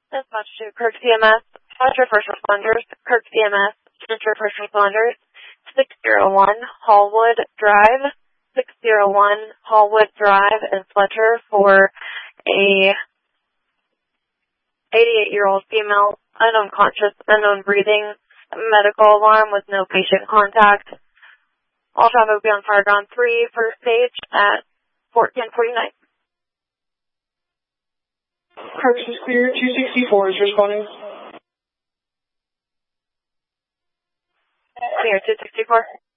Dispatch to Kirk CMS, Center First Responders, Kirk CMS, Center First Responders, 601 Hallwood Drive, 601 Hallwood Drive in Fletcher for a 88-year-old female, unknown conscious, unknown breathing, medical alarm with no patient contact. All traffic will be on fire ground 3, first stage at 1449. Curtis is clear. 264 is responding. Clear 264.